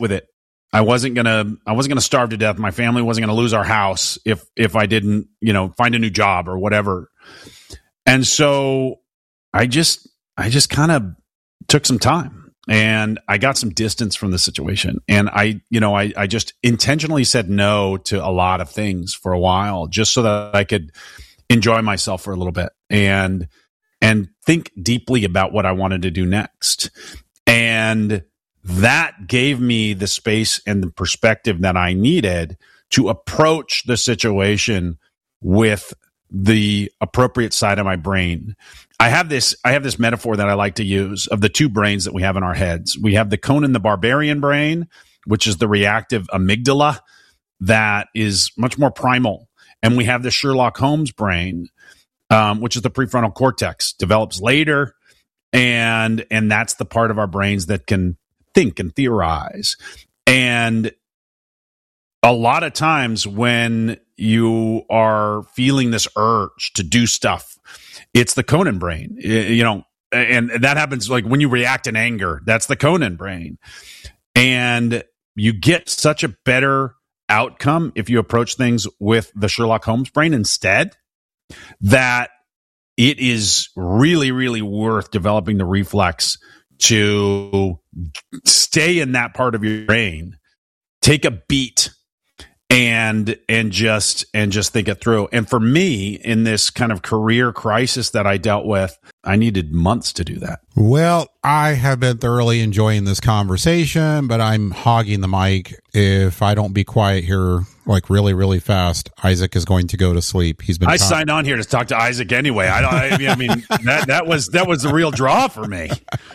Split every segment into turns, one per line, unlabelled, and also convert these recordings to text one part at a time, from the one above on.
with it. I wasn't gonna starve to death. My family wasn't gonna lose our house if I didn't, find a new job or whatever. And so I just kind of took some time and I got some distance from the situation. And I just intentionally said no to a lot of things for a while, just so that I could enjoy myself for a little bit and think deeply about what I wanted to do next. And that gave me the space and the perspective that I needed to approach the situation with the appropriate side of my brain. I have this metaphor that I like to use of the two brains that we have in our heads. We have the Conan the Barbarian brain, which is the reactive amygdala that is much more primal. And we have the Sherlock Holmes brain, which is the prefrontal cortex, develops later. And that's the part of our brains that can think and theorize. And a lot of times when you are feeling this urge to do stuff, it's the Conan brain, and that happens like when you react in anger, that's the Conan brain. And you get such a better outcome if you approach things with the Sherlock Holmes brain instead, that it is really, really worth developing the reflex to stay in that part of your brain, take a beat, and just think it through. And for me, in this kind of career crisis that I dealt with, I needed months to do that.
Well, I have been thoroughly enjoying this conversation, but I'm hogging the mic. If I don't be quiet here, like really, really fast, Isaac is going to go to sleep.
I signed on here to talk to Isaac anyway. I mean, that was the real draw for me.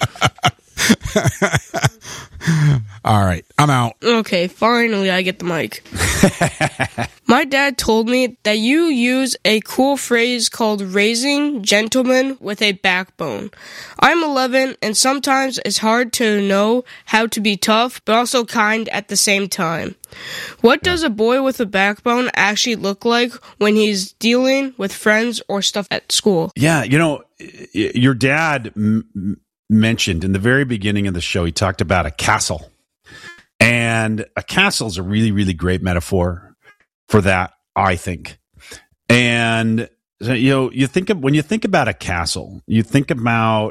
All right, I'm out.
Okay, finally I get the mic. My dad told me that you use a cool phrase called raising gentlemen with a backbone. I'm 11 and sometimes it's hard to know how to be tough but also kind at the same time. What does a boy with a backbone actually look like when he's dealing with friends or stuff at school?
Yeah, your dad mentioned in the very beginning of the show, he talked about a castle. And a castle is a really, really great metaphor for that, I think. And when you think about a castle, you think about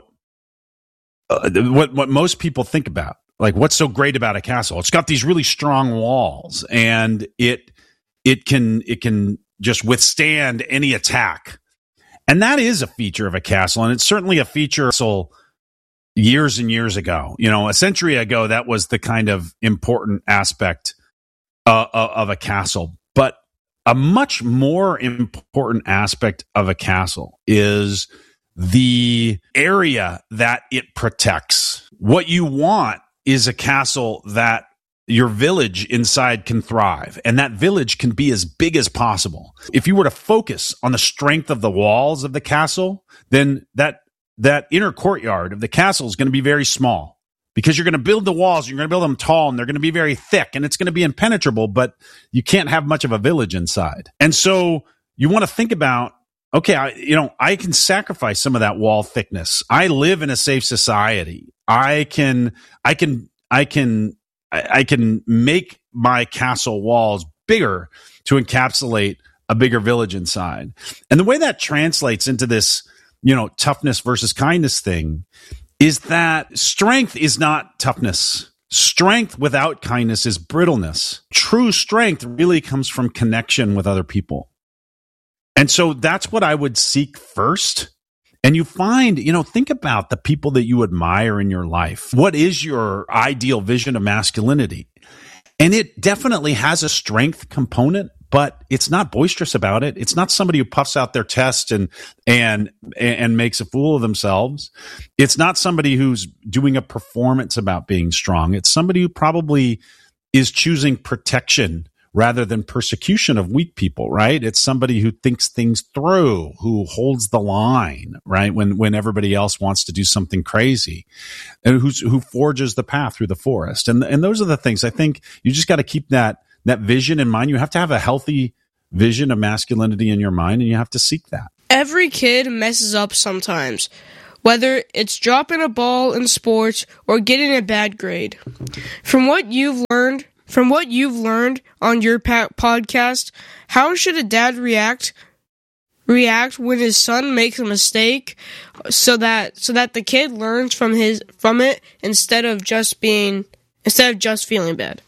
what most people think about. Like, what's so great about a castle? It's got these really strong walls, and it can just withstand any attack. And that is a feature of a castle, and it's certainly a feature of years and years ago. A century ago, that was the kind of important aspect of a castle. But a much more important aspect of a castle is the area that it protects. What you want is a castle that your village inside can thrive, and that village can be as big as possible. If you were to focus on the strength of the walls of the castle, then that inner courtyard of the castle is going to be very small, because you're going to build the walls, you're going to build them tall, and they're going to be very thick, and it's going to be impenetrable, but you can't have much of a village inside. And so you want to think about, okay, I can sacrifice some of that wall thickness. I live in a safe society. I can make my castle walls bigger to encapsulate a bigger village inside. And the way that translates into this, toughness versus kindness thing is that strength is not toughness. Strength without kindness is brittleness. True strength really comes from connection with other people. And so that's what I would seek first. And you find, think about the people that you admire in your life. What is your ideal vision of masculinity? And it definitely has a strength component, but it's not boisterous about it. It's not somebody who puffs out their chest and makes a fool of themselves. It's not somebody who's doing a performance about being strong. It's somebody who probably is choosing protection rather than persecution of weak people, right? It's somebody who thinks things through, who holds the line, right? When everybody else wants to do something crazy, and who forges the path through the forest. And those are the things I think you just got to keep that vision in mind. You have to have a healthy vision of masculinity in your mind, and you have to seek that.
Every kid messes up sometimes. whether it's dropping a ball in sports or getting a bad grade. From what you've learned on your podcast, how should a dad react when his son makes a mistake so that the kid learns from it instead of just feeling bad?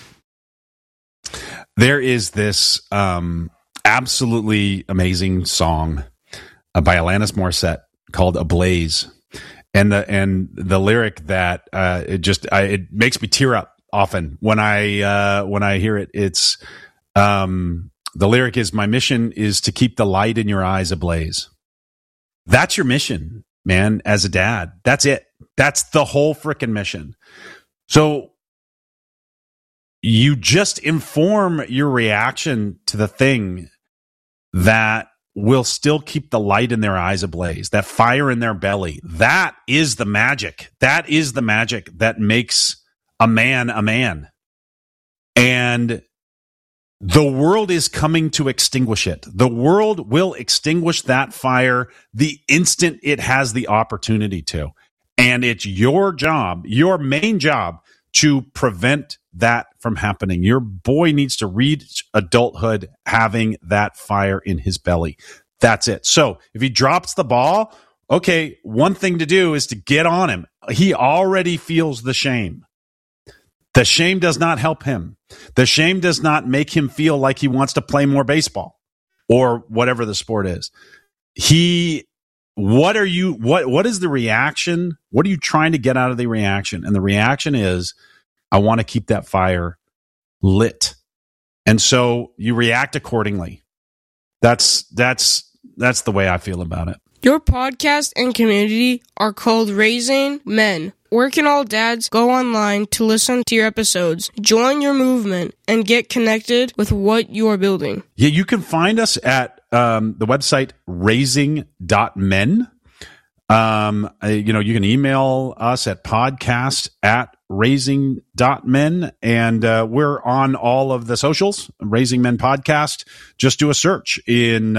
There is this absolutely amazing song by Alanis Morissette called "Ablaze," and the lyric that it makes me tear up often when I hear it. It's the lyric is, "My mission is to keep the light in your eyes ablaze." That's your mission, man. As a dad, that's it. That's the whole freaking mission. So you just inform your reaction to the thing that will still keep the light in their eyes ablaze, that fire in their belly. That is the magic. That is the magic that makes a man a man. And the world is coming to extinguish it. The world will extinguish that fire the instant it has the opportunity to. And it's your job, your main job, to prevent that from happening. Your boy needs to reach adulthood having that fire in his belly. That's it. So if he drops the ball, okay, one thing to do is to get on him. He already feels the shame. The shame does not help him. The shame does not make him feel like he wants to play more baseball or whatever the sport is. What is the reaction? What are you trying to get out of the reaction? And the reaction is, I want to keep that fire lit. And so you react accordingly. That's the way I feel about it.
Your podcast and community are called Raising Men. Where can all dads go online to listen to your episodes, join your movement, and get connected with what you are building?
Yeah, you can find us at the website raising.men. You can email us at podcast@raising.men, and we're on all of the socials, Raising Men Podcast. Just do a search in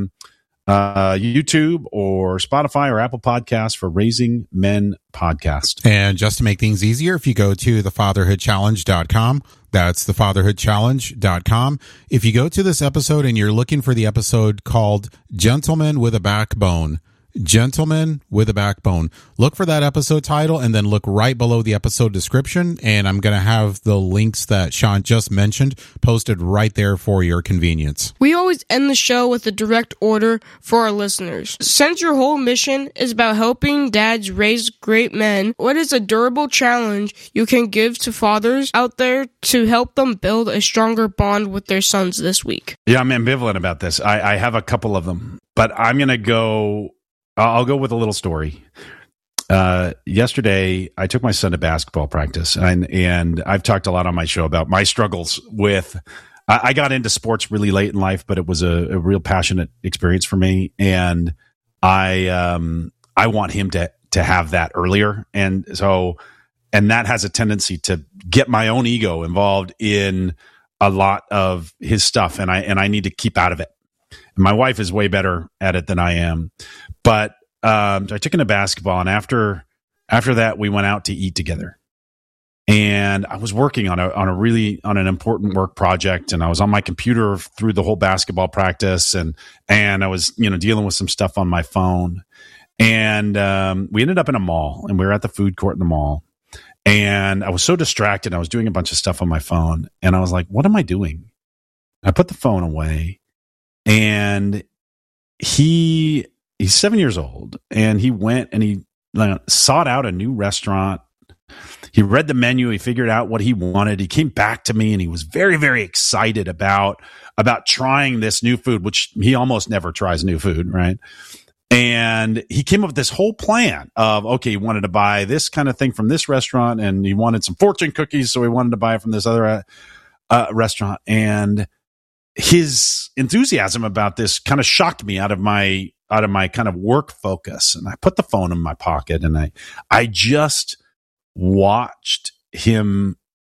YouTube or Spotify or Apple Podcasts for Raising Men Podcast.
And just to make things easier, if you go to thefatherhoodchallenge.com, that's thefatherhoodchallenge.com. If you go to this episode and you're looking for the episode called Gentlemen with a Backbone, Gentlemen with a Backbone, look for that episode title and then look right below the episode description, and I'm going to have the links that Sean just mentioned posted right there for your convenience.
We always end the show with a direct order for our listeners. Since your whole mission is about helping dads raise great men, what is a durable challenge you can give to fathers out there to help them build a stronger bond with their sons this week?
Yeah, I'm ambivalent about this. I have a couple of them, but I'll go with a little story. Yesterday, I took my son to basketball practice, and I've talked a lot on my show about my struggles with. I got into sports really late in life, but it was a real passionate experience for me, and I want him to have that earlier, and that has a tendency to get my own ego involved in a lot of his stuff, and I need to keep out of it. My wife is way better at it than I am. But I took him to basketball, and after that, we went out to eat together. And I was working on an important work project, and I was on my computer through the whole basketball practice, and I was dealing with some stuff on my phone. And we ended up in a mall, and we were at the food court in the mall. And I was so distracted. I was doing a bunch of stuff on my phone, and I was like, "What am I doing?" I put the phone away. And he's 7 years old, and he went and he sought out a new restaurant. He read the menu. He figured out what he wanted. He came back to me, and he was very, very excited about trying this new food, which he almost never tries new food, right? And he came up with this whole plan of, okay, he wanted to buy this kind of thing from this restaurant, and he wanted some fortune cookies, so he wanted to buy it from this other restaurant. And his enthusiasm about this kind of shocked me out of my kind of work focus. And I put the phone in my pocket, and I just watched him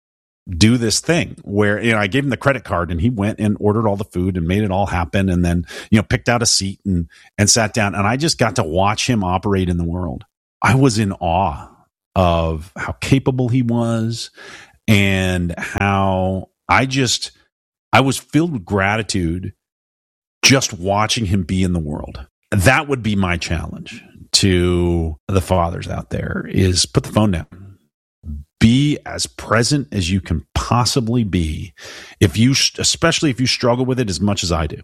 do this thing where, I gave him the credit card and he went and ordered all the food and made it all happen. And then, picked out a seat and sat down, and I just got to watch him operate in the world. I was in awe of how capable he was and how I was filled with gratitude just watching him be in the world. That would be my challenge to the fathers out there, is put the phone down. Be as present as you can possibly be. Especially if you struggle with it as much as I do,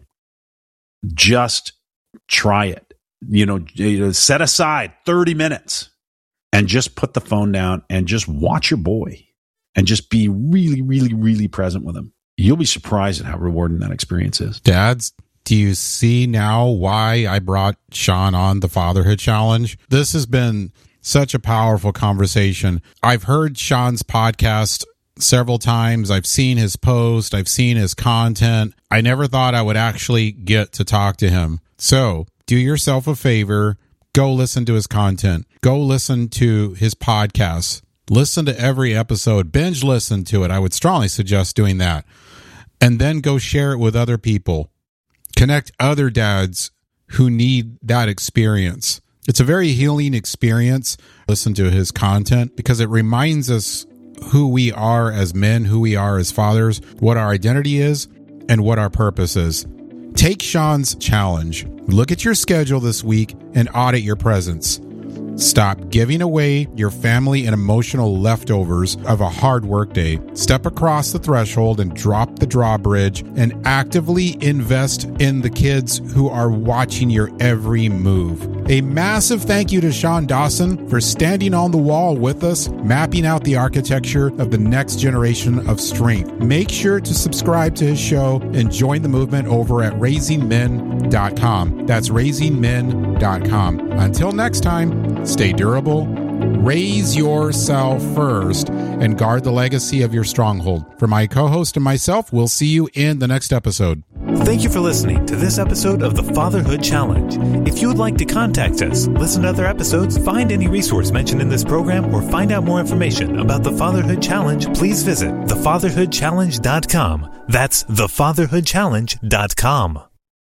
just try it. Set aside 30 minutes and just put the phone down and just watch your boy and just be really, really, really present with him. You'll be surprised at how rewarding that experience is.
Dads, do you see now why I brought Sean on the Fatherhood Challenge? This has been such a powerful conversation. I've heard Sean's podcast several times. I've seen his post. I've seen his content. I never thought I would actually get to talk to him. So do yourself a favor. Go listen to his content. Go listen to his podcasts. Listen to every episode. Binge listen to it. I would strongly suggest doing that. And then go share it with other people. Connect other dads who need that experience. It's a very healing experience. Listen to his content because it reminds us who we are as men, who we are as fathers, what our identity is, and what our purpose is. Take Sean's challenge. Look at your schedule this week and audit your presence. Stop giving away your family and emotional leftovers of a hard work day. Step across the threshold and drop the drawbridge and actively invest in the kids who are watching your every move. A massive thank you to Sean Dawson for standing on the wall with us, mapping out the architecture of the next generation of strength. Make sure to subscribe to his show and join the movement over at raisingmen.com. That's raisingmen.com. Until next time, stay durable, raise yourself first, and guard the legacy of your stronghold. For my co-host and myself, we'll see you in the next episode.
Thank you for listening to this episode of the Fatherhood Challenge. If you would like to contact us, listen to other episodes, find any resource mentioned in this program, or find out more information about the Fatherhood Challenge, please visit thefatherhoodchallenge.com. That's thefatherhoodchallenge.com.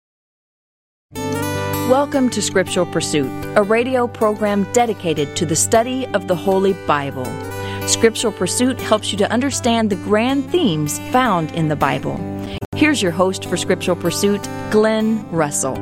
Welcome to Scriptural Pursuit, a radio program dedicated to the study of the Holy Bible. Scriptural Pursuit helps you to understand the grand themes found in the Bible. Here's your host for Scriptural Pursuit, Glenn Russell.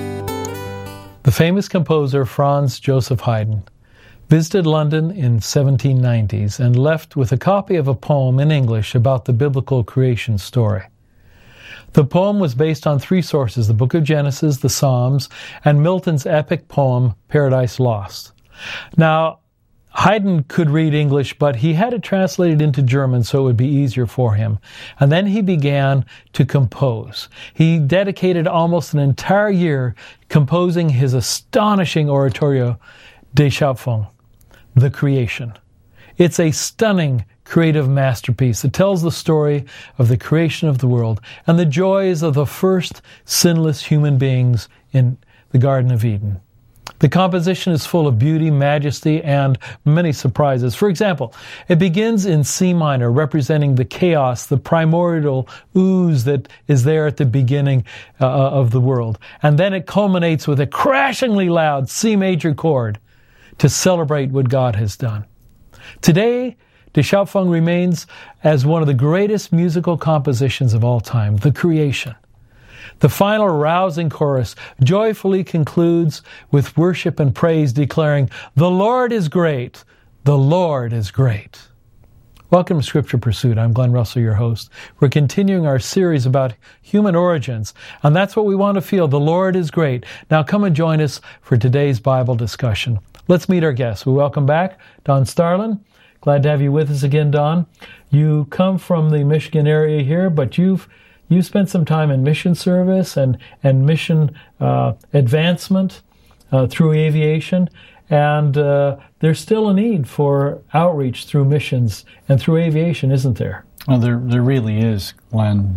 The famous composer Franz Joseph Haydn visited London in 1790s and left with a copy of a poem in English about the biblical creation story. The poem was based on three sources: the Book of Genesis, the Psalms, and Milton's epic poem, Paradise Lost. Now, Haydn could read English, but he had it translated into German so it would be easier for him. And then he began to compose. He dedicated almost an entire year composing his astonishing oratorio, Die Schöpfung, the creation. It's a stunning creative masterpiece that tells the story of the creation of the world and the joys of the first sinless human beings in the Garden of Eden. The composition is full of beauty, majesty, and many surprises. For example, it begins in C minor, representing the chaos, the primordial ooze that is there at the beginning of the world. And then it culminates with a crashingly loud C major chord to celebrate what God has done. Today, Die Schöpfung remains as one of the greatest musical compositions of all time, the creation. The final rousing chorus joyfully concludes with worship and praise, declaring, "The Lord is great, the Lord is great." Welcome to Scripture Pursuit. I'm Glenn Russell, your host. We're continuing our series about human origins, and that's what we want to feel. The Lord is great. Now come and join us for today's Bible discussion. Let's meet our guests. We welcome back Don Starlin. Glad to have you with us again, Don. You come from the Michigan area here, but you've spent some time in mission service and mission advancement through aviation, and there's still a need for outreach through missions and through aviation, isn't there?
Well, there really is, Glenn.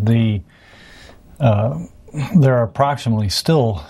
There are approximately still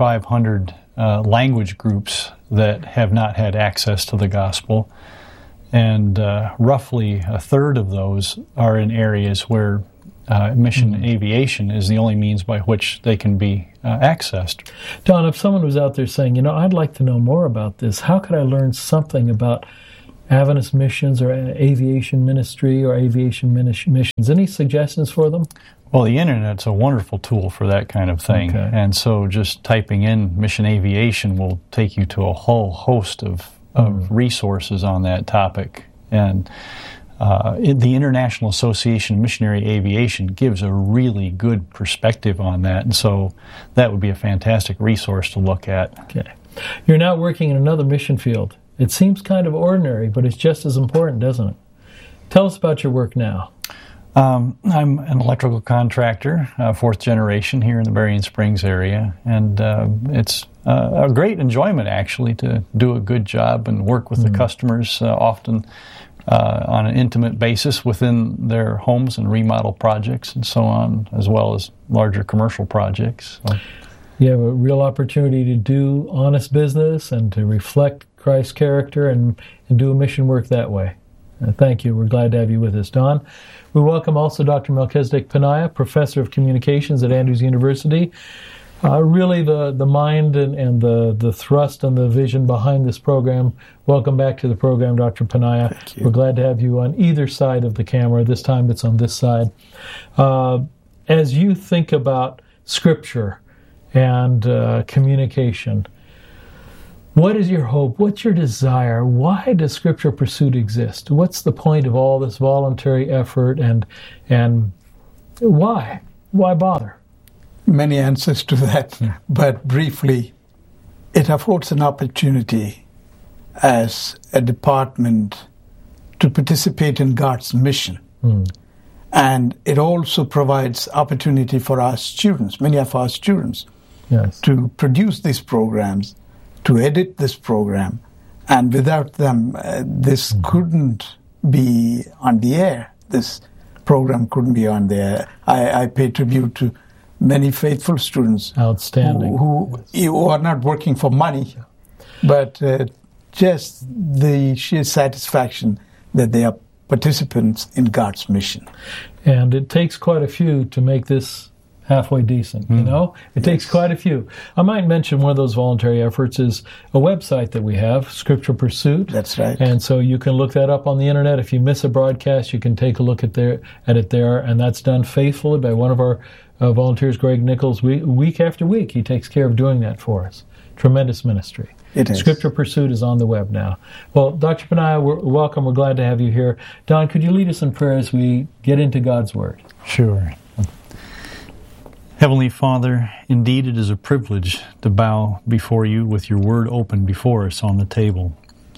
6,500 language groups that have not had access to the gospel. And roughly a third of those are in areas where mission aviation is the only means by which they can be accessed.
Don, if someone was out there saying, I'd like to know more about this, how could I learn something about Adventist missions or aviation ministry or aviation missions? Any suggestions for them?
Well, the Internet's a wonderful tool for that kind of thing.
Okay.
And so just typing in mission aviation will take you to a whole host of resources on that topic. And the International Association of Missionary Aviation gives a really good perspective on that. And so that would be a fantastic resource to look at.
Okay. You're now working in another mission field. It seems kind of ordinary, but it's just as important, doesn't it? Tell us about your work now.
I'm an electrical contractor, fourth generation here in the Berrien Springs area, and it's a great enjoyment, actually, to do a good job and work with the customers, often on an intimate basis within their homes and remodel projects and so on, as well as larger commercial projects. So.
You have a real opportunity to do honest business and to reflect Christ's character and do a mission work that way. Thank you. We're glad to have you with us, Don. We welcome also Dr. Melchizedek Paniah, Professor of Communications at Andrews University. Really the mind and the thrust and the vision behind this program. Welcome back to the program, Dr. Paniah.
Thank you.
We're glad to have you on either side of the camera. This time it's on this side. As you think about Scripture and communication, what is your hope? What's your desire? Why does Scriptural Pursuit exist? What's the point of all this voluntary effort, and why? Why bother?
Many answers to that, but briefly, it affords an opportunity as a department to participate in God's mission. And it also provides opportunity for our students, many of our students, to produce these programs, to edit this program, and without them, this couldn't be on the air. This program couldn't be on the air. I pay tribute to many faithful students
Outstanding.
who are not working for money, but just the sheer satisfaction that they are participants in God's mission.
And it takes quite a few to make this halfway decent, It takes quite a few. I might mention one of those voluntary efforts is a website that we have, Scriptural Pursuit.
That's right.
And so you can look that up on the internet. If you miss a broadcast, you can take a look at it there, and that's done faithfully by one of our volunteers, Greg Nichols, week after week. He takes care of doing that for us. Tremendous ministry.
It is.
Scriptural Pursuit is on the web now. Well, Dr. Paniah, welcome. We're glad to have you here. Don, could you lead us in prayer as we get into God's Word?
Sure. Heavenly Father, indeed it is a privilege to bow before you with your Word open before us on the table.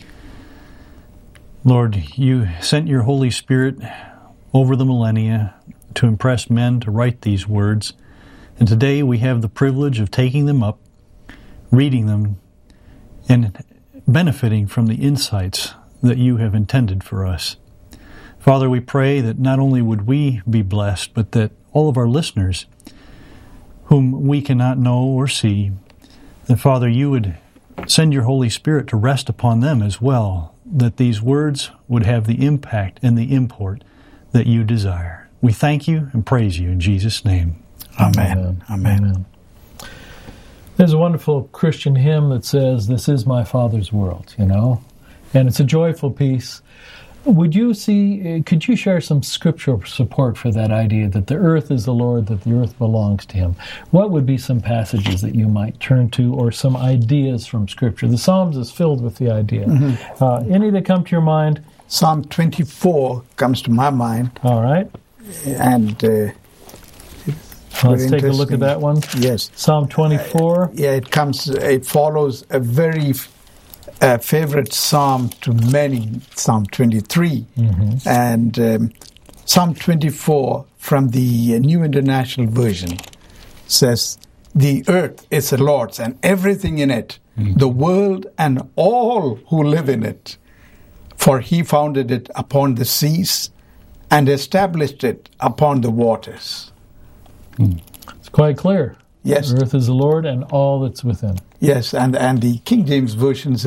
Lord, you sent your Holy Spirit over the millennia to impress men to write these words, and today we have the privilege of taking them up, reading them, and benefiting from the insights that you have intended for us. Father, we pray that not only would we be blessed, but that all of our listeners, whom we cannot know or see, that, Father, you would send your Holy Spirit to rest upon them as well, that these words would have the impact and the import that you desire. We thank you and praise you in Jesus' name.
Amen. Amen.
Amen. There's a wonderful Christian hymn that says, "This is my Father's world," and it's a joyful piece. Could you share some scriptural support for that idea that the earth is the Lord, that the earth belongs to Him? What would be some passages that you might turn to, or some ideas from Scripture? The Psalms is filled with the idea. Any that come to your mind?
Psalm 24 comes to my mind.
All right.
And
let's take a look at that one.
Yes.
Psalm 24.
It follows a very favorite psalm to many, Psalm 23. And Psalm 24 from the New International Version says, "The earth is the Lord's and everything in it, the world and all who live in it. For He founded it upon the seas and established it upon the waters."
It's quite clear.
Yes.
The earth is the Lord and all that's within.
Yes, and the King James Version says,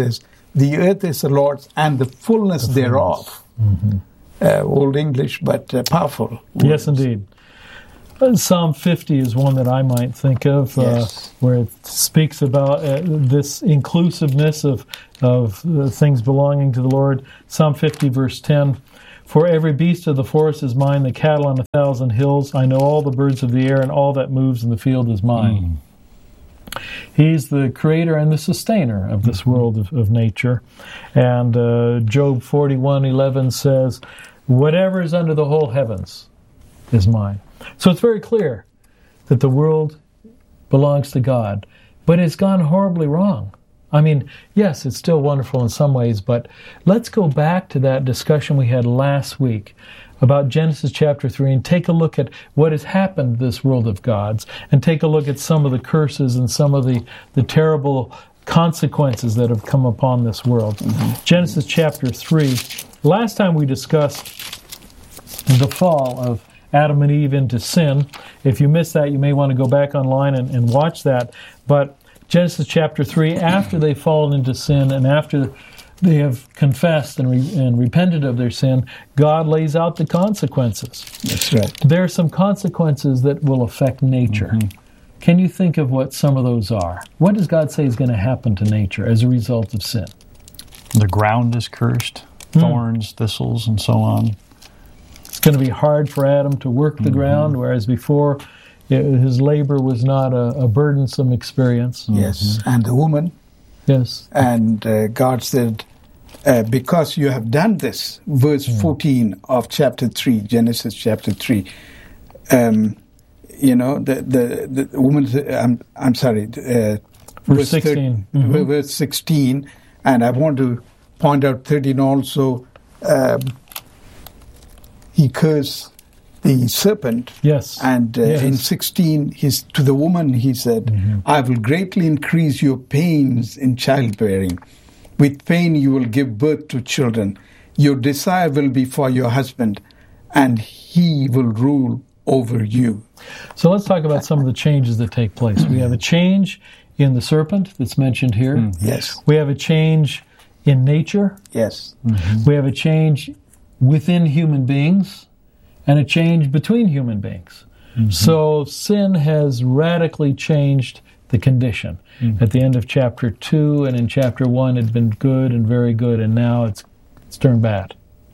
the earth is the Lord's and the fullness thereof. Old English, but powerful words.
Yes, indeed. Psalm 50 is one that I might think of, where it speaks about this inclusiveness of things belonging to the Lord. Psalm 50, verse 10, "For every beast of the forest is mine, the cattle on 1,000 hills. I know all the birds of the air, and all that moves in the field is mine." He's the creator and the sustainer of this world of nature. And Job 41:11 says, "Whatever is under the whole heavens is mine." So it's very clear that the world belongs to God, but it's gone horribly wrong. I mean, yes, it's still wonderful in some ways, but let's go back to that discussion we had last week about Genesis chapter 3 and take a look at what has happened to this world of God's, and take a look at some of the curses and some of the terrible consequences that have come upon this world. Genesis chapter 3. Last time we discussed the fall of Adam and Eve into sin. If you missed that, you may want to go back online and watch that. But Genesis chapter 3, after they've fallen into sin and after they have confessed and repented of their sin, God lays out the consequences.
That's right.
There are some consequences that will affect nature. Can you think of what some of those are? What does God say is going to happen to nature as a result of sin?
The ground is cursed, thorns, thistles, and so on.
It's going to be hard for Adam to work the ground, whereas before his labor was not a burdensome experience.
Yes, and the woman.
Yes.
And God said, because you have done this, verse 14 of chapter 3, Genesis chapter 3, the woman, I'm sorry,
verse 16.
Verse 16, and I want to point out 13 also, he cursed the serpent.
Yes.
And in 16, to the woman he said, "I will greatly increase your pains in childbearing. With pain you will give birth to children. Your desire will be for your husband, and he will rule over you."
So let's talk about some of the changes that take place. We have a change in the serpent that's mentioned here.
Yes.
We have a change in nature.
Yes.
We have a change within human beings and a change between human beings. So sin has radically changed the condition. At the end of chapter 2 and in chapter 1 it had been good and very good, and now it's turned bad.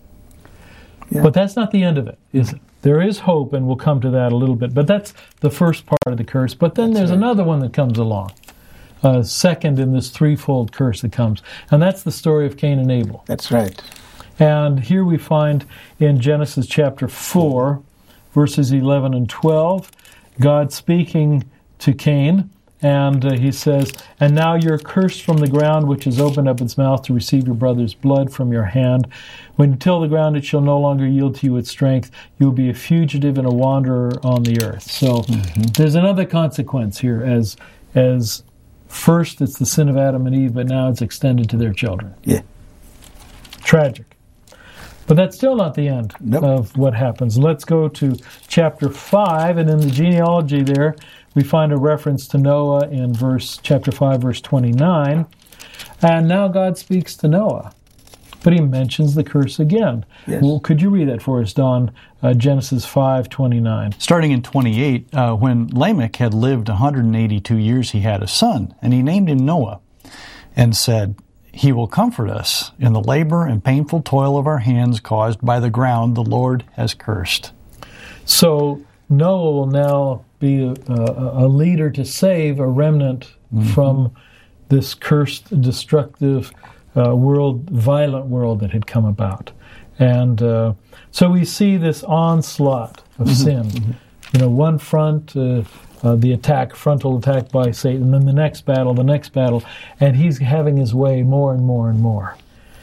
Yeah.
But that's not the end of it, is it? There is hope, and we'll come to that a little bit. But that's the first part of the curse. But then there's another one that comes along, second in this threefold curse that comes. And that's the story of Cain and Abel.
That's right.
And here we find in Genesis chapter 4, verses 11 and 12, God speaking to Cain, and he says, "And now you're cursed from the ground, which has opened up its mouth to receive your brother's blood from your hand. When you till the ground, it shall no longer yield to you its strength. You will be a fugitive and a wanderer on the earth." So there's another consequence here, as first it's the sin of Adam and Eve, but now it's extended to their children.
Yeah.
Tragic. But that's still not the end of what happens. Let's go to chapter 5, and in the genealogy there, we find a reference to Noah in chapter 5, verse 29. And now God speaks to Noah, but he mentions the curse again.
Yes.
Well, could you read that for us, Don? Genesis 5:29.
Starting in 28, when Lamech had lived 182 years, he had a son, and he named him Noah, and said, "He will comfort us in the labor and painful toil of our hands caused by the ground the Lord has cursed."
So Noah will now be a leader to save a remnant from this cursed, destructive world, violent world that had come about. And so we see this onslaught of sin. One front, the frontal attack by Satan, then the next battle, and he's having his way more and more and more.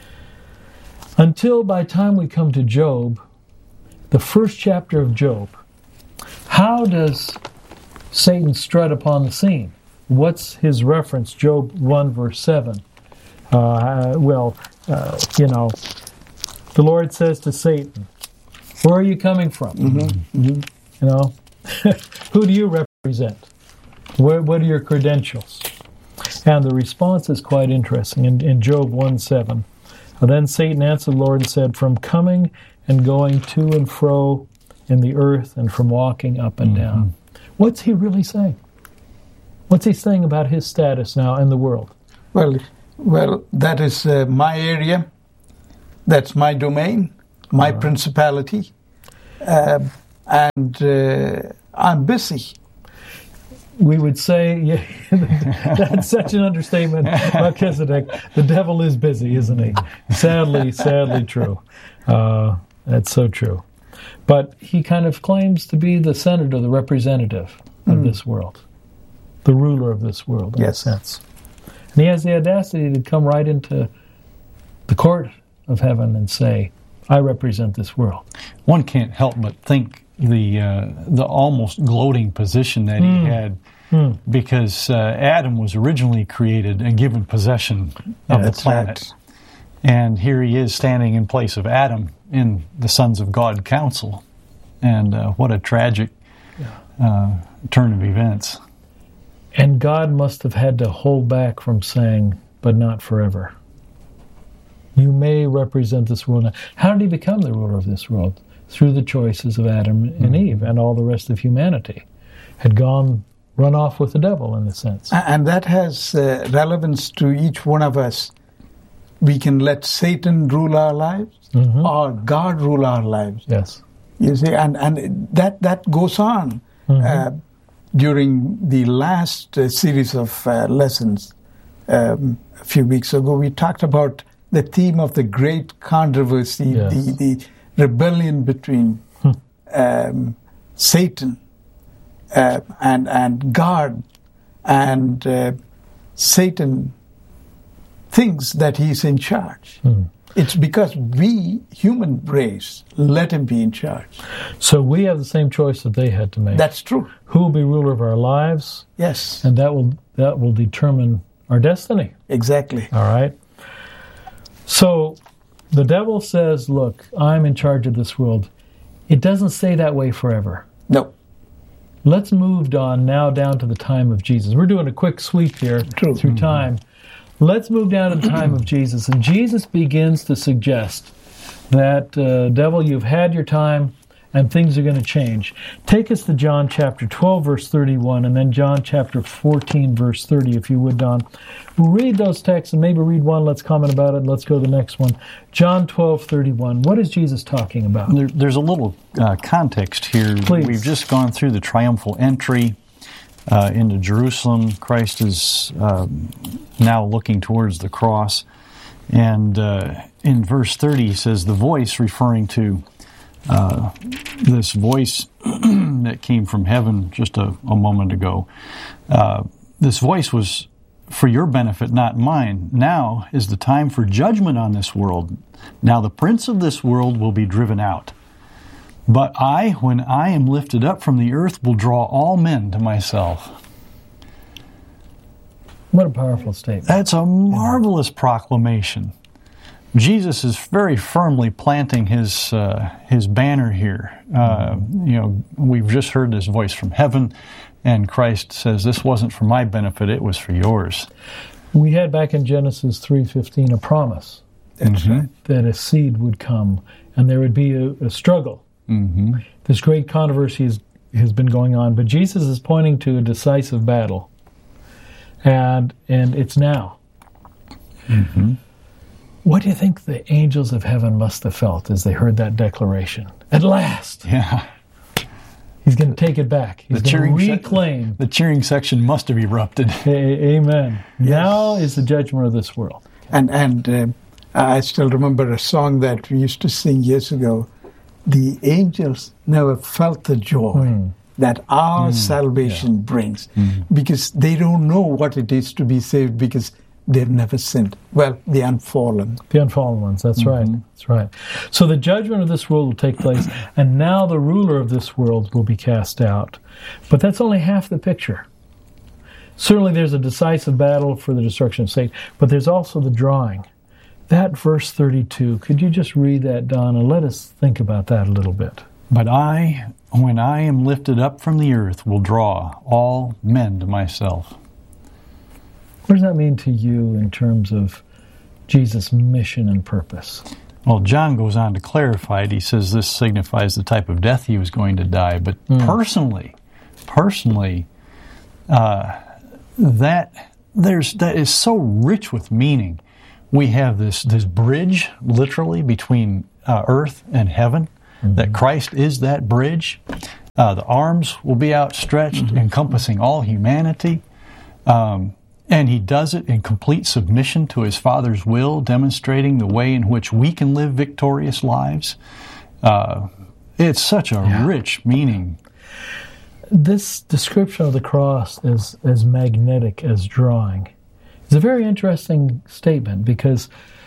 Until by the time we come to Job, the first chapter of Job, how does Satan strut upon the scene? What's his reference? Job 1, verse 7. The Lord says to Satan, "Where are you coming from?" Who do you represent? What are your credentials? And the response is quite interesting. In Job 1:7, then Satan answered the Lord and said, from coming and going to and fro in the earth and from walking up and down. What's he really saying? What's he saying about his status now in the world?
Well, that is my area. That's my domain, my principality. And I'm busy.
We would say, yeah, that's such an understatement, Melchizedek. The devil is busy, isn't he? Sadly true. That's so true. But he kind of claims to be the senator, the representative of this world, the ruler of this world, in a sense. And he has the audacity to come right into the court of heaven and say, I represent this world.
One can't help but think the almost gloating position that he had, because Adam was originally created and given possession of the planet. Right. And here he is standing in place of Adam in the Sons of God Council. And what a tragic turn of events.
And God must have had to hold back from saying, but not forever. You may represent this world now. How did he become the ruler of this world? Through the choices of Adam and Eve, and all the rest of humanity had run off with the devil, in a sense.
And that has relevance to each one of us. We can let Satan rule our lives, or God rule our lives.
Yes.
You see, and that goes on. During the last series of lessons a few weeks ago, we talked about the theme of the great controversy, the rebellion between Satan and God, and Satan thinks that he's in charge. It's because we, human race, let him be in charge.
So we have the same choice that they had to make.
That's true.
Who will be ruler of our lives?
Yes.
And that will determine our destiny.
Exactly.
All right? So the devil says, look, I'm in charge of this world. It doesn't stay that way forever.
No.
Let's move on now down to the time of Jesus. We're doing a quick sweep here through time. Let's move down to the time of Jesus. And Jesus begins to suggest that, devil, you've had your time and things are going to change. Take us to John chapter 12, verse 31, and then John chapter 14, verse 30, if you would, Don. We'll read those texts and maybe read one. Let's comment about it, and let's go to the next one. John 12, 31. What is Jesus talking about?
There's a little context here.
Please.
We've just gone through the triumphal entry into Jerusalem. Christ is now looking towards the cross. And in verse 30, he says, the voice, referring to this voice that came from heaven just a moment ago, this voice was for your benefit, not mine. Now is the time for judgment on this world. Now the prince of this world will be driven out. But I, when I am lifted up from the earth, will draw all men to myself.
What a powerful statement.
That's a marvelous proclamation. Jesus is very firmly planting his banner here. We've just heard this voice from heaven, and Christ says, this wasn't for my benefit, it was for yours.
We had back in Genesis 3:15 a promise that a seed would come, and there would be a struggle. This great controversy has been going on, but Jesus is pointing to a decisive battle, and it's now. What do you think the angels of heaven must have felt as they heard that declaration? At last!
Yeah.
He's going to take it back. He's going to reclaim.
The cheering section must have erupted.
Amen.
Yes.
Now is the judgment of this world.
And I still remember a song that we used to sing years ago. The angels never felt the joy that our salvation brings, because they don't know what it is to be saved, because they've never sinned. Well, the unfallen.
The unfallen ones, that's right. That's right. So the judgment of this world will take place, and now the ruler of this world will be cast out. But that's only half the picture. Certainly there's a decisive battle for the destruction of Satan, but there's also the drawing. That verse 32, could you just read that, Don, and let us think about that a little bit?
But I, when I am lifted up from the earth, will draw all men to myself.
What does that mean to you in terms of Jesus' mission and purpose?
Well, John goes on to clarify it. He says this signifies the type of death he was going to die. But personally, that is so rich with meaning. We have this bridge, literally, between earth and heaven, that Christ is that bridge. The arms will be outstretched, encompassing all humanity. And he does it in complete submission to his Father's will, demonstrating the way in which we can live victorious lives. It's such a rich meaning.
This description of the cross as magnetic as drawing is a very interesting statement, because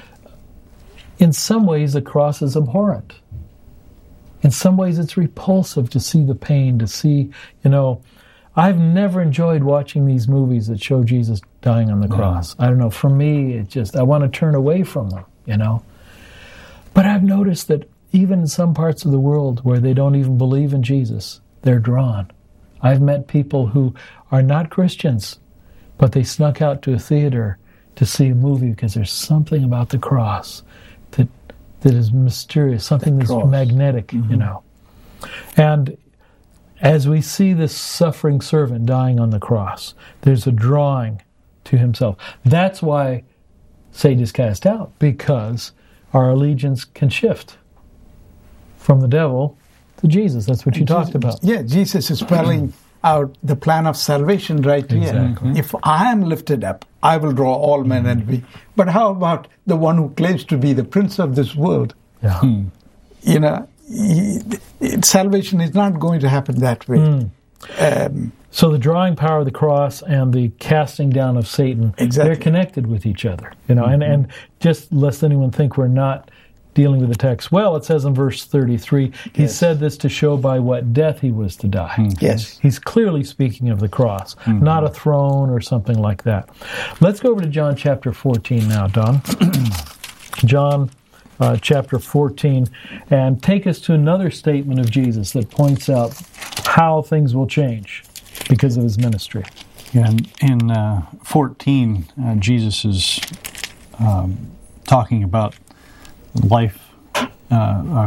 in some ways the cross is abhorrent. In some ways it's repulsive to see the pain, to see, I've never enjoyed watching these movies that show Jesus dying on the cross. I don't know, for me, I want to turn away from them, But I've noticed that even in some parts of the world where they don't even believe in Jesus, they're drawn. I've met people who are not Christians, but they snuck out to a theater to see a movie because there's something about the cross that is mysterious, something that's magnetic, And as we see this suffering servant dying on the cross, there's a drawing to himself. That's why Satan is cast out, because our allegiance can shift from the devil to Jesus. That's what you talked about.
Yeah, Jesus is spelling out the plan of salvation right here. If I am lifted up, I will draw all men unto me. But how about the one who claims to be the prince of this world?
Yeah.
Salvation is not going to happen that way.
So the drawing power of the cross and the casting down of Satan, they're connected with each other. And just lest anyone think we're not dealing with the text. Well, it says in verse 33, he said this to show by what death he was to die.
Yes.
He's clearly speaking of the cross, not a throne or something like that. Let's go over to John chapter 14 now, Don. John chapter 14, and take us to another statement of Jesus that points out how things will change because of his ministry.
Yeah, in 14, Jesus is talking about life, a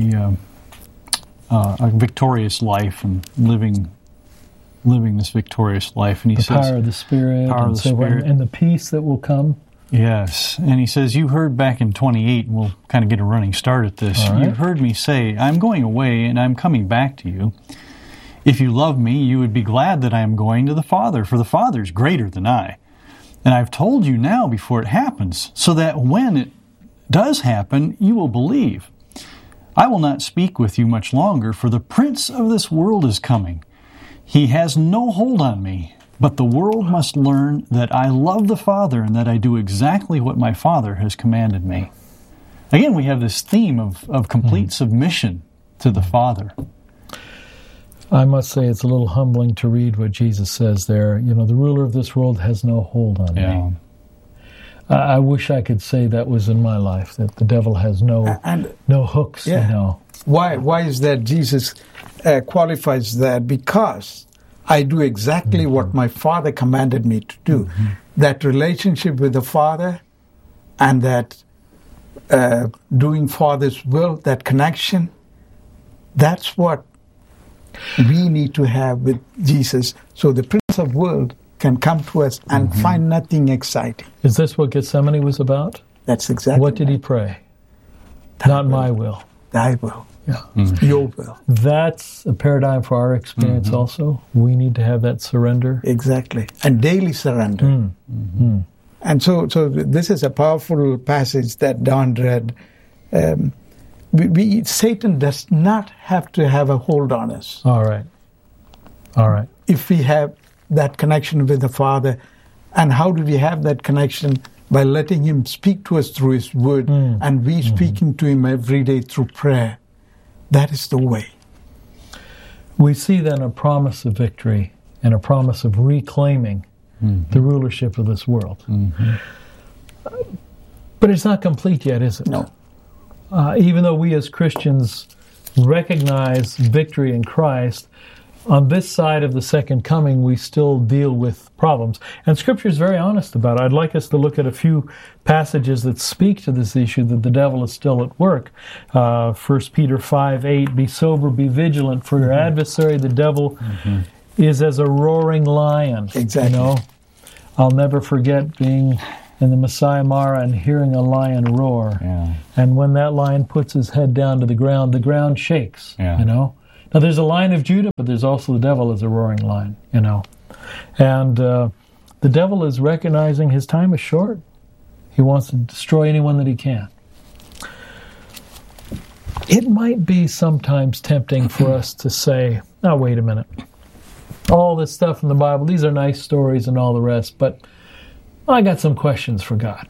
victorious life, and living this victorious life. And he
the
says,
power of the Spirit, and the peace that will come.
Yes, and he says, you heard back in 28, and we'll kind of get a running start at this.
Right.
You heard me say, I'm going away, and I'm coming back to you. If you love me, you would be glad that I am going to the Father, for the Father is greater than I. And I've told you now before it happens, so that when it does happen, you will believe. I will not speak with you much longer, for the prince of this world is coming. He has no hold on me, but the world must learn that I love the Father and that I do exactly what my Father has commanded me. Again, we have this theme of complete submission to the Father.
I must say it's a little humbling to read what Jesus says there. The ruler of this world has no hold on me. I wish I could say that was in my life, that the devil has no hooks.
Why is that? Jesus qualifies that because I do exactly what my Father commanded me to do. That relationship with the Father and that doing Father's will, that connection, that's what we need to have with Jesus. So the Prince of the World can come to us and find nothing exciting.
Is this what Gethsemane was about?
That's exactly
what did he pray? Not my will.
Thy will.
Yeah.
Your will.
That's a paradigm for our experience also. We need to have that surrender.
Exactly. And daily surrender. And so this is a powerful passage that Don read. Satan does not have to have a hold on us.
All right.
If we have that connection with the Father, and how do we have that connection? By letting Him speak to us through His Word, and we speaking to Him every day through prayer. That is the way.
We see then a promise of victory and a promise of reclaiming the rulership of this world. But it's not complete yet, is it?
No.
Even though we as Christians recognize victory in Christ, on this side of the second coming, we still deal with problems. And Scripture is very honest about it. I'd like us to look at a few passages that speak to this issue that the devil is still at work. 1 Peter 5:8, be sober, be vigilant, for your adversary, the devil, is as a roaring lion.
Exactly.
You know, I'll never forget being in the Masai Mara and hearing a lion roar.
Yeah.
And when that lion puts his head down to the ground shakes, you know. Now, there's a Lion of Judah, but there's also the devil as a roaring lion, you know. And the devil is recognizing his time is short. He wants to destroy anyone that he can. It might be sometimes tempting for us to say, now, wait a minute. All this stuff in the Bible, these are nice stories and all the rest, but I got some questions for God.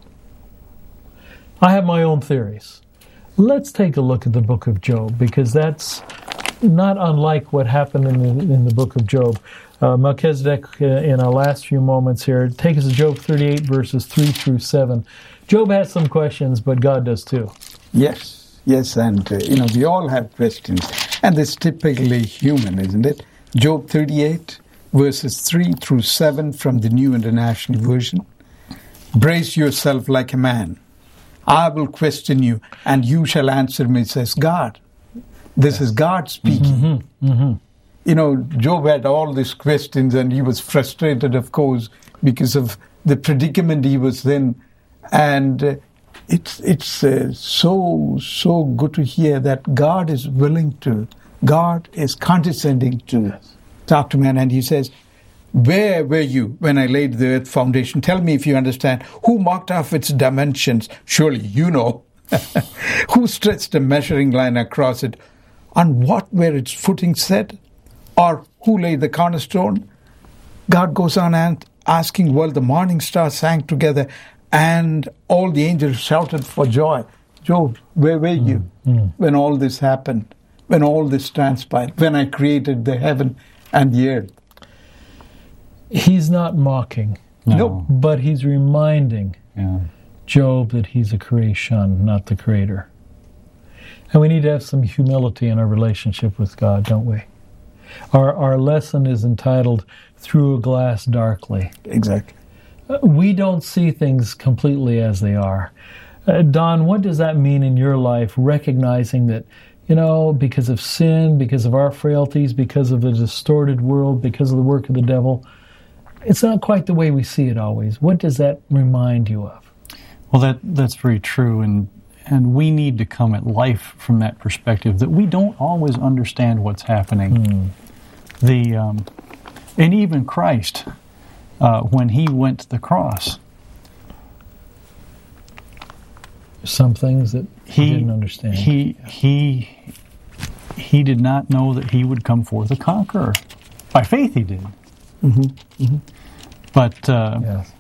I have my own theories. Let's take a look at the book of Job, because that's not unlike what happened in the book of Job. Melchizedek, in our last few moments here, take us to Job 38, verses 3 through 7. Job has some questions, but God does too.
Yes, and we all have questions, and it's typically human, isn't it? Job 38, verses 3 through 7 from the New International Version. Brace yourself like a man. I will question you, and you shall answer me, says God. This is God speaking. You know, Job had all these questions, and he was frustrated, of course, because of the predicament he was in. And it's so good to hear that God is condescending to talk to man. And he says, where were you when I laid the earth foundation? Tell me if you understand. Who marked off its dimensions? Surely you know. Who stretched a measuring line across it? On what were its footing set? Or who laid the cornerstone? God goes on and asking, well, the morning stars sang together and all the angels shouted for joy. Job, where were you when all this happened? When all this transpired? When I created the heaven and the earth?
He's not mocking.
No.
But he's reminding Job that he's a creation, not the creator. And we need to have some humility in our relationship with God, don't we? Our lesson is entitled, Through a Glass Darkly.
Exactly.
We don't see things completely as they are. Don, what does that mean in your life, recognizing that, you know, because of sin, because of our frailties, because of a distorted world, because of the work of the devil, it's not quite the way we see it always. What does that remind you of?
Well, that's very true, and we need to come at life from that perspective, that we don't always understand what's happening. And even Christ, when he went to the cross,
some things that he didn't understand.
He did not know that he would come forth a conqueror. By faith, he did. But
yes.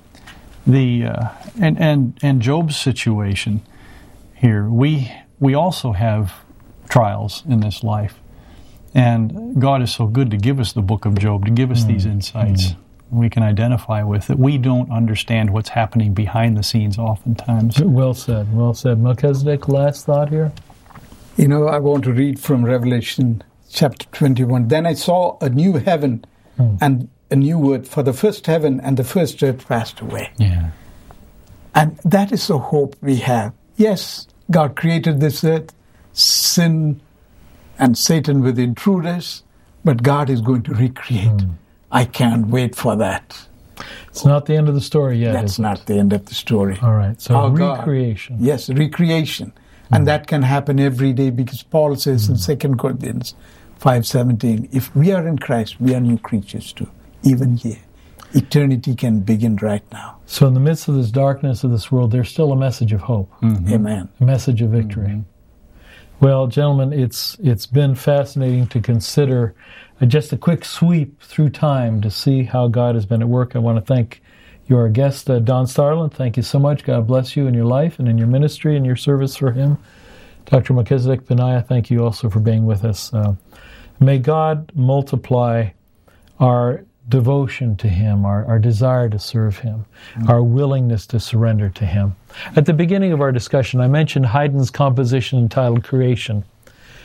And Job's situation here, we also have trials in this life, and God is so good to give us the book of Job, to give us these insights we can identify with, that we don't understand what's happening behind the scenes oftentimes.
Well said, well said. Melchizedek, last thought here?
You know, I want to read from Revelation chapter 21. Then I saw a new heaven and a new earth, for the first heaven and the first earth passed away.
Yeah.
And that is the hope we have. Yes, God created this earth, sin and Satan with intruders, but God is going to recreate. I can't wait for that.
It's not the end of the story yet.
That's not the end of the story.
All right, so
God,
recreation.
yes, recreation. And that can happen every day, because Paul says in 2 Corinthians 5:17, if we are in Christ, we are new creatures too, even here. Eternity can begin right now.
So in the midst of this darkness of this world, there's still a message of hope.
Amen.
A message of victory. Well, gentlemen, it's been fascinating to consider just a quick sweep through time to see how God has been at work. I want to thank your guest, Don Starland. Thank you so much. God bless you in your life and in your ministry and your service for Him. Dr. Melchizedek Benaiah, thank you also for being with us. May God multiply our devotion to Him, our desire to serve Him, our willingness to surrender to Him. At the beginning of our discussion, I mentioned Haydn's composition entitled Creation.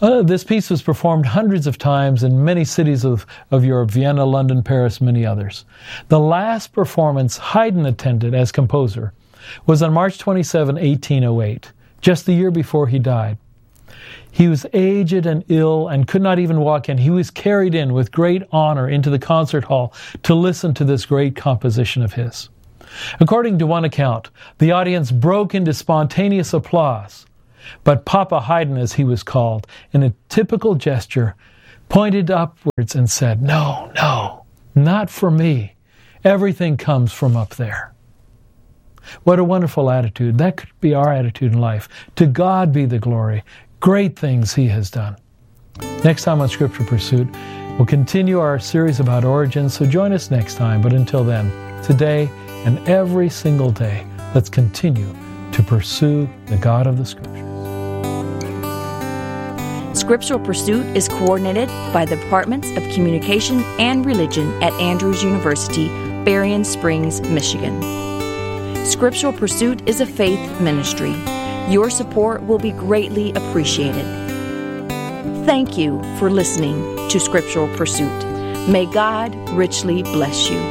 This piece was performed hundreds of times in many cities of Europe, Vienna, London, Paris, many others. The last performance Haydn attended as composer was on March 27, 1808, just the year before he died. He was aged and ill and could not even walk in. He was carried in with great honor into the concert hall to listen to this great composition of his. According to one account, the audience broke into spontaneous applause. But Papa Haydn, as he was called, in a typical gesture, pointed upwards and said, "No, no, not for me. Everything comes from up there." What a wonderful attitude. That could be our attitude in life. To God be the glory. Great things He has done. Next time on Scripture Pursuit, we'll continue our series about origins, so join us next time. But until then, today and every single day, let's continue to pursue the God of the Scriptures.
Scriptural Pursuit is coordinated by the Departments of Communication and Religion at Andrews University, Berrien Springs, Michigan. Scriptural Pursuit is a faith ministry. Your support will be greatly appreciated. Thank you for listening to Scriptural Pursuit. May God richly bless you.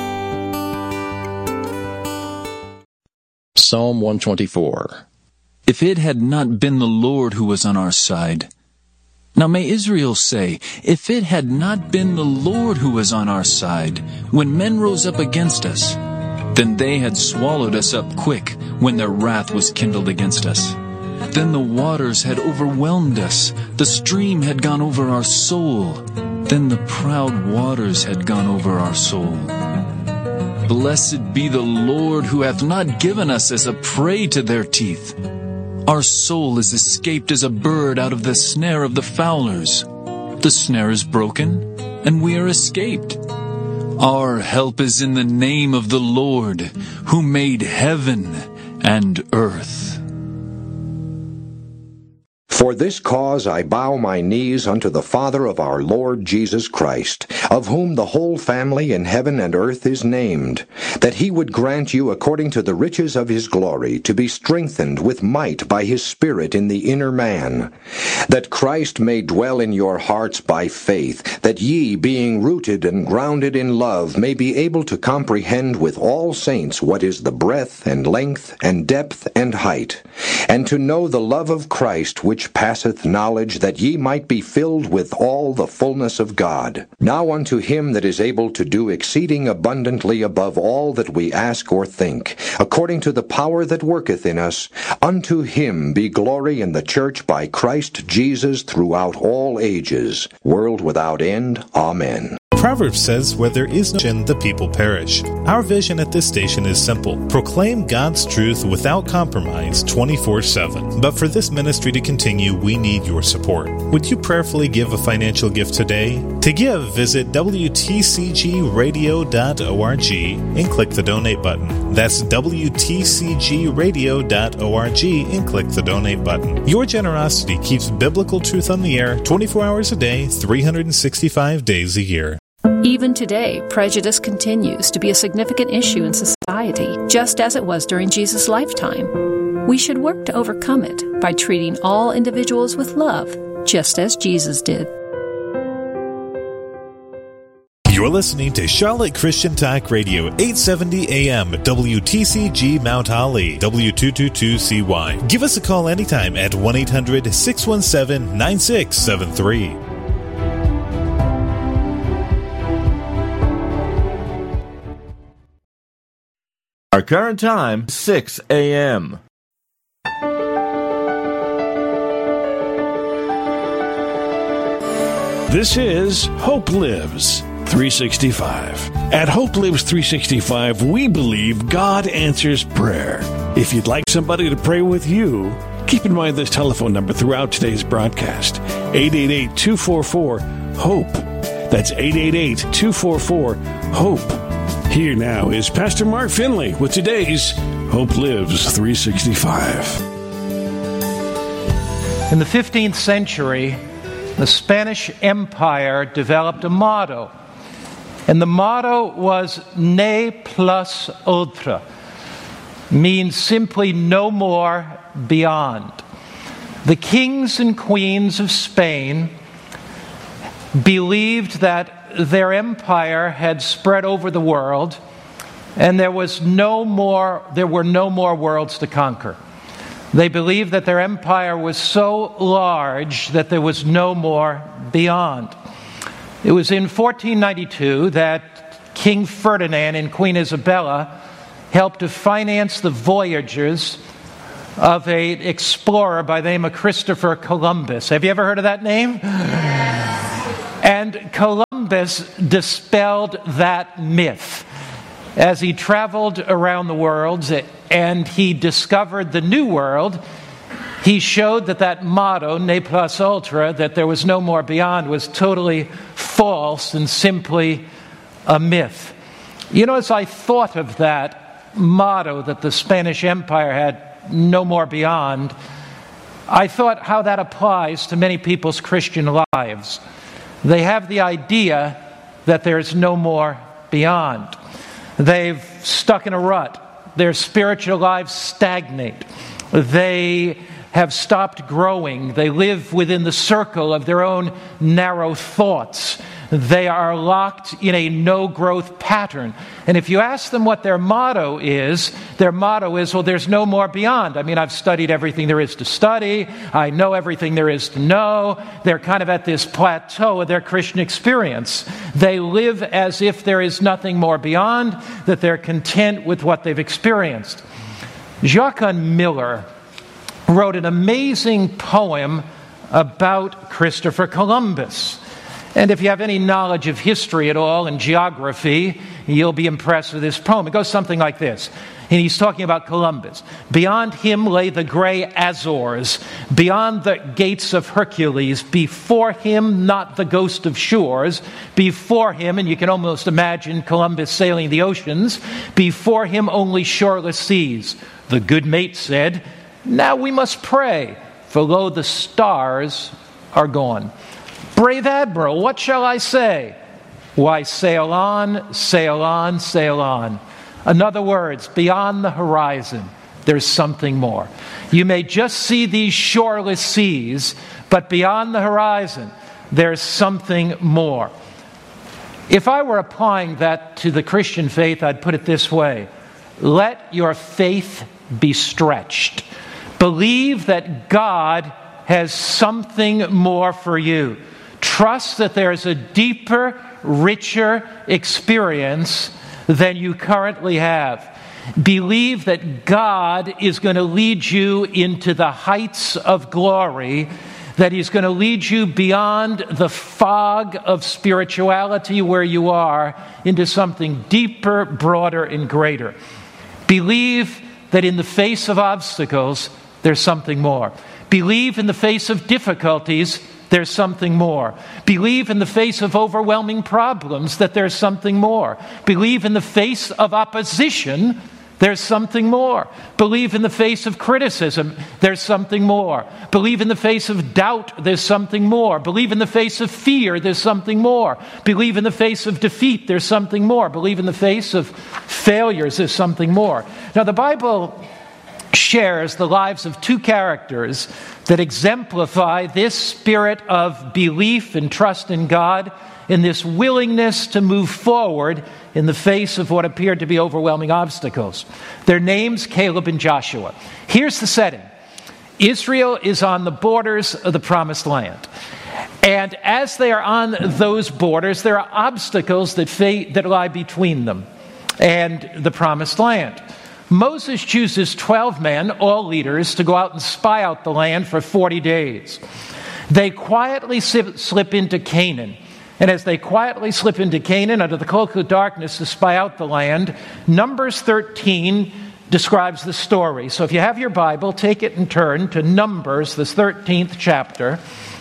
Psalm 124. If it had not been the Lord who was on our side. Now may Israel say, if it had not been the Lord who was on our side, when men rose up against us, then they had swallowed us up quick when their wrath was kindled against us. Then the waters had overwhelmed us, the stream had gone over our soul, then the proud waters had gone over our soul. Blessed be the Lord who hath not given us as a prey to their teeth. Our soul is escaped as a bird out of the snare of the fowlers. The snare is broken, and we are escaped. Our help is in the name of the Lord, who made heaven and earth.
For this cause I bow my knees unto the Father of our Lord Jesus Christ, of whom the whole family in heaven and earth is named, that He would grant you according to the riches of His glory to be strengthened with might by His Spirit in the inner man, that Christ may dwell in your hearts by faith, that ye, being rooted and grounded in love, may be able to comprehend with all saints what is the breadth and length and depth and height, and to know the love of Christ which passeth knowledge, that ye might be filled with all the fullness of God. Now unto Him that is able to do exceeding abundantly above all that we ask or think, according to the power that worketh in us, unto Him be glory in the church by Christ Jesus throughout all ages, world without end. Amen.
Proverbs says, where there is no vision, the people perish. Our vision at this station is simple. Proclaim God's truth without compromise 24/7. But for this ministry to continue, we need your support. Would you prayerfully give a financial gift today? To give, visit WTCGradio.org and click the donate button. That's WTCGradio.org and click the donate button. Your generosity keeps biblical truth on the air 24 hours a day, 365 days a year.
Even today, prejudice continues to be a significant issue in society, just as it was during Jesus' lifetime. We should work to overcome it by treating all individuals with love, just as Jesus did.
You're listening to Charlotte Christian Talk Radio, 870 AM, WTCG Mount Holly, W222CY. Give us a call anytime at 1-800-617-9673.
Our current time, 6 a.m.
This is Hope Lives 365. At Hope Lives 365, we believe God answers prayer. If you'd like somebody to pray with you, keep in mind this telephone number throughout today's broadcast, 888-244-HOPE. That's 888-244-HOPE. Here now is Pastor Mark Finley with today's Hope Lives 365.
In the 15th century, the Spanish Empire developed a motto, and the motto was "Ne plus ultra," means simply no more, beyond. The kings and queens of Spain believed that their empire had spread over the world, and there were no more worlds to conquer. They believed that their empire was so large that there was no more beyond. It was in 1492 that King Ferdinand and Queen Isabella helped to finance the voyages of an explorer by the name of Christopher Columbus. Have you ever heard of that name? And Columbus dispelled that myth as he traveled around the world and he discovered the New World. He showed that motto, ne plus ultra, that there was no more beyond, was totally false and simply a myth. You know, as I thought of that motto that the Spanish Empire had, no more beyond, I thought how that applies to many people's Christian lives. They have the idea that there's no more beyond. They've stuck in a rut. Their spiritual lives stagnate. They have stopped growing. They live within the circle of their own narrow thoughts. They are locked in a no-growth pattern. And if you ask them what their motto is, well, there's no more beyond. I mean, I've studied everything there is to study. I know everything there is to know. They're kind of at this plateau of their Christian experience. They live as if there is nothing more beyond, that they're content with what they've experienced. Jacques Miller wrote an amazing poem about Christopher Columbus. And if you have any knowledge of history at all and geography, you'll be impressed with this poem. It goes something like this. And he's talking about Columbus. Beyond him lay the gray Azores, beyond the gates of Hercules. Before him, not the ghost of shores. Before him, and you can almost imagine Columbus sailing the oceans, before him only shoreless seas. The good mate said, "Now we must pray, for lo, the stars are gone." Brave Admiral, what shall I say? Why, sail on, sail on, sail on. In other words, beyond the horizon, there's something more. You may just see these shoreless seas, but beyond the horizon, there's something more. If I were applying that to the Christian faith, I'd put it this way. Let your faith be stretched. Believe that God has something more for you. Trust that there's a deeper, richer experience than you currently have. Believe that God is going to lead you into the heights of glory, that He's going to lead you beyond the fog of spirituality where you are into something deeper, broader, and greater. Believe that in the face of obstacles, there's something more. Believe in the face of difficulties, there's something more. Believe in the face of overwhelming problems that there's something more. Believe in the face of opposition, there's something more. Believe in the face of criticism, there's something more. Believe in the face of doubt, there's something more. Believe in the face of fear, there's something more. Believe in the face of defeat, there's something more. Believe in the face of failures, there's something more. Now, the Bible shares the lives of two characters that exemplify this spirit of belief and trust in God, in this willingness to move forward in the face of what appeared to be overwhelming obstacles. Their names, Caleb and Joshua. Here's the setting. Israel is on the borders of the Promised Land. And as they are on those borders, there are obstacles that lie between them and the Promised Land. Moses chooses 12 men, all leaders, to go out and spy out the land for 40 days. They quietly slip into Canaan. And as they quietly slip into Canaan under the cloak of darkness to spy out the land, Numbers 13 describes the story. So if you have your Bible, take it and turn to Numbers, the 13th chapter.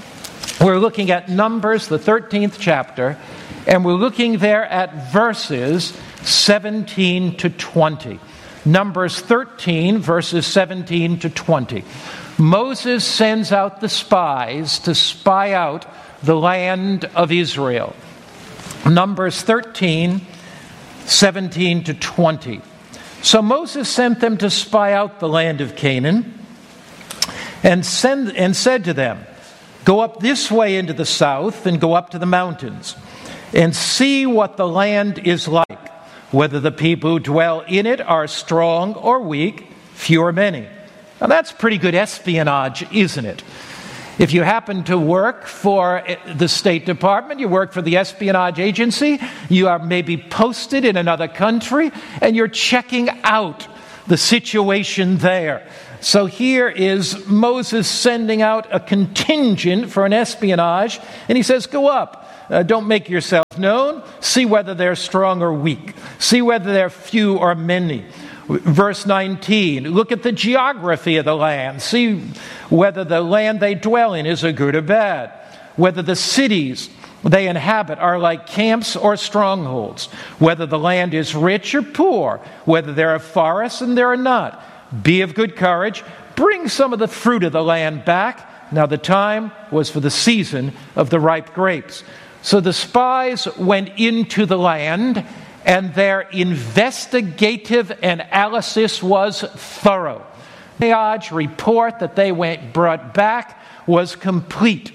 We're looking at Numbers, the 13th chapter, and we're looking there at verses 17 to 20. Numbers 13, verses 17 to 20. Moses sends out the spies to spy out the land of Israel. Numbers 13, 17 to 20. So Moses sent them to spy out the land of Canaan. and said to them, "Go up this way into the south and go up to the mountains and see what the land is like, whether the people who dwell in it are strong or weak, few or many." Now that's pretty good espionage, isn't it? If you happen to work for the State Department, you work for the espionage agency, you are maybe posted in another country, and you're checking out the situation there. So here is Moses sending out a contingent for an espionage, and he says, go up. Don't make yourself known. See whether they're strong or weak. See whether they're few or many. Verse 19, look at the geography of the land. See whether the land they dwell in is a good or bad. Whether the cities they inhabit are like camps or strongholds. Whether the land is rich or poor. Whether there are forests and there are not. Be of good courage. Bring some of the fruit of the land back. Now the time was for the season of the ripe grapes. So the spies went into the land, and their investigative analysis was thorough. The report that they brought back was complete.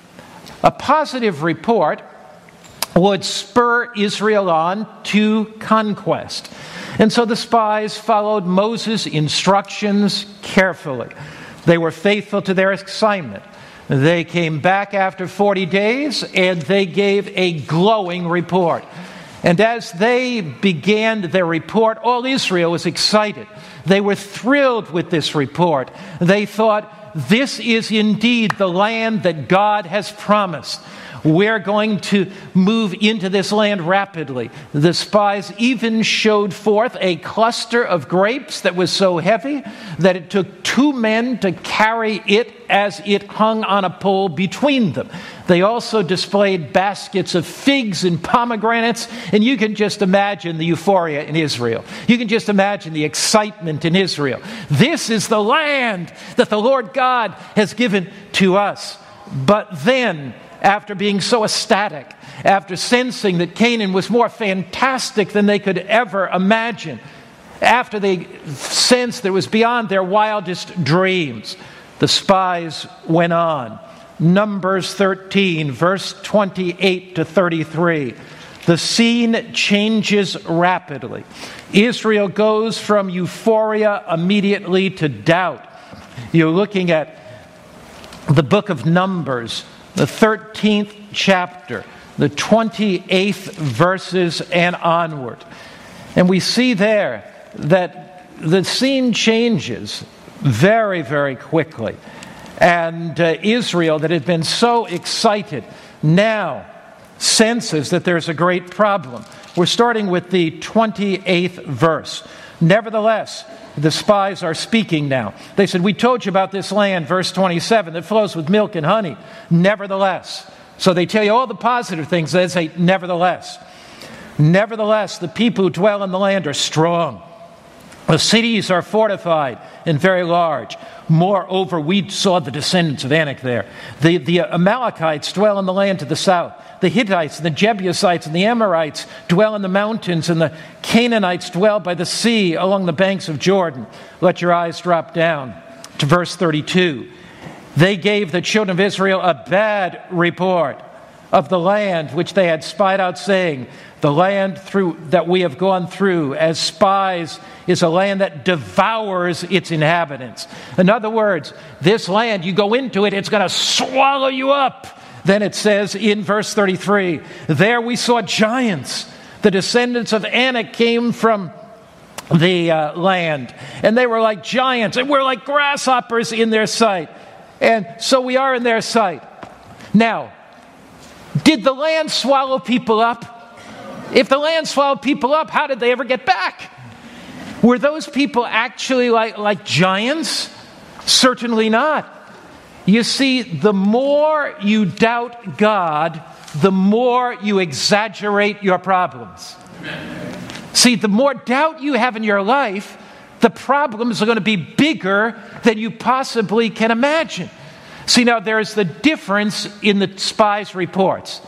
A positive report would spur Israel on to conquest. And so the spies followed Moses' instructions carefully. They were faithful to their assignment. They came back after 40 days, and they gave a glowing report. And as they began their report, all Israel was excited. They were thrilled with this report. They thought, this is indeed the land that God has promised. We're going to move into this land rapidly. The spies even showed forth a cluster of grapes that was so heavy that it took 2 men to carry it as it hung on a pole between them. They also displayed baskets of figs and pomegranates, and you can just imagine the euphoria in Israel. You can just imagine the excitement in Israel. This is the land that the Lord God has given to us. But then, after being so ecstatic, after sensing that Canaan was more fantastic than they could ever imagine, after they sensed that it was beyond their wildest dreams, the spies went on. Numbers 13, verse 28 to 33. The scene changes rapidly. Israel goes from euphoria immediately to doubt. You're looking at the book of Numbers, the 13th chapter, the 28th verses and onward. And we see there that the scene changes very, very quickly. And Israel, that had been so excited, now senses that there's a great problem. We're starting with the 28th verse. Nevertheless, the spies are speaking now. They said, we told you about this land, verse 27, that flows with milk and honey. Nevertheless. So they tell you all the positive things. They say, nevertheless. Nevertheless, the people who dwell in the land are strong. The cities are fortified and very large. Moreover, we saw the descendants of Anak there. The Amalekites dwell in the land to the south. The Hittites and the Jebusites and the Amorites dwell in the mountains, and the Canaanites dwell by the sea along the banks of Jordan. Let your eyes drop down to verse 32. They gave the children of Israel a bad report of the land which they had spied out, saying, the land that we have gone through as spies is a land that devours its inhabitants. In other words, this land, you go into it, it's going to swallow you up. Then it says in verse 33, there we saw giants. The descendants of Anak came from the land, and they were like giants, and we're like grasshoppers in their sight. And so we are in their sight. Now, did the land swallow people up? If the land swallowed people up, how did they ever get back? Were those people actually like giants? Certainly not. You see, the more you doubt God, the more you exaggerate your problems. See, the more doubt you have in your life, the problems are going to be bigger than you possibly can imagine. See, now there's the difference in the spies' reports.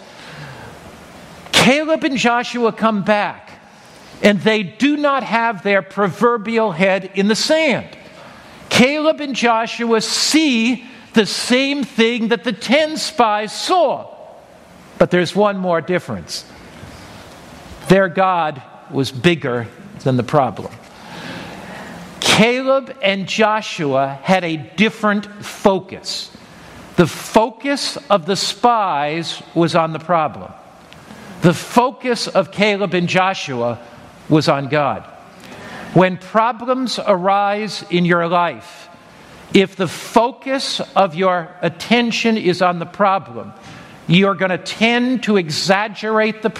Caleb and Joshua come back, and they do not have their proverbial head in the sand. Caleb and Joshua see the same thing that the 10 spies saw. But there's one more difference. Their God was bigger than the problem. Caleb and Joshua had a different focus. The focus of the spies was on the problem. The focus of Caleb and Joshua was on God. When problems arise in your life, if the focus of your attention is on the problem, you're going to tend to exaggerate the